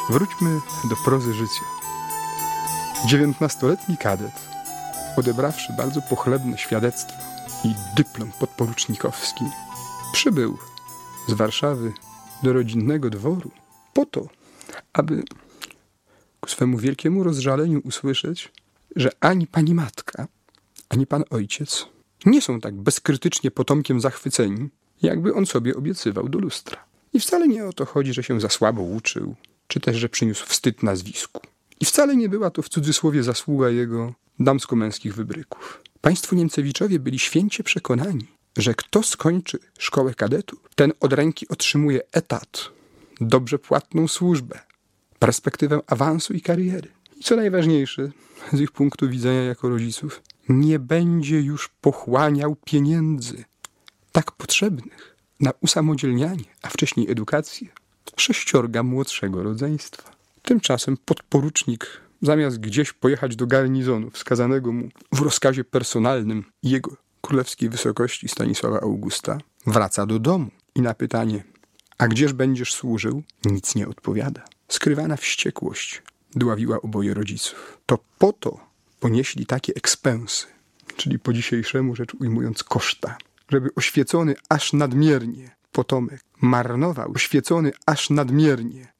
Wróćmy do prozy życia. 19-letni kadet, odebrawszy bardzo pochlebne świadectwo i dyplom podporucznikowski, przybył z Warszawy do rodzinnego dworu po to, aby ku swemu wielkiemu rozżaleniu usłyszeć, że ani pani matka, ani pan ojciec nie są tak bezkrytycznie potomkiem zachwyceni, jakby on sobie obiecywał do lustra. I wcale nie o to chodzi, że się za słabo uczył, czy też, że przyniósł wstyd nazwisku. I wcale nie była to w cudzysłowie zasługa jego damsko-męskich wybryków. Państwo Niemcewiczowie byli święcie przekonani, że kto skończy szkołę kadetów, ten od ręki otrzymuje etat, dobrze płatną służbę, perspektywę awansu i kariery. I co najważniejsze, z ich punktu widzenia jako rodziców, nie będzie już pochłaniał pieniędzy tak potrzebnych na usamodzielnianie, a wcześniej edukację 6 młodszego rodzeństwa. Tymczasem podporucznik, zamiast gdzieś pojechać do garnizonu wskazanego mu w rozkazie personalnym jego królewskiej wysokości Stanisława Augusta, wraca do domu i na pytanie: a gdzież będziesz służył? Nic nie odpowiada. Skrywana wściekłość dławiła oboje rodziców. To po to ponieśli takie ekspensy, czyli po dzisiejszemu rzecz ujmując koszta, żeby oświecony aż nadmiernie potomek marnował, oświecony aż nadmiernie